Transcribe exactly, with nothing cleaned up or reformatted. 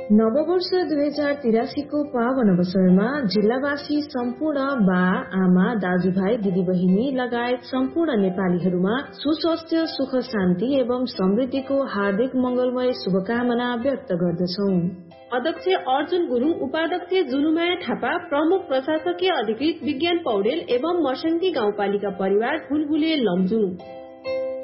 नववर्ष दुई हजार तिरासीको पावन अवसरमा जिल्लावासी सम्पूर्ण बा आमा दाजुभाइ दिदीबहिनी लगायत सम्पूर्ण नेपालीहरूमा सुस्वास्थ्य सुख शान्ति एवं समृद्धिको हार्दिक मंगलमय शुभकामना व्यक्त गर्दछौ। अध्यक्ष अर्जुन गुरुङ, उपाध्यक्ष जुनुमाया थापा, प्रमुख प्रशासकीय अधिकृत विज्ञान पौडेल एवं मर्सङ्गी गाउँपालिका परिवार बुलबुले लमजुङ।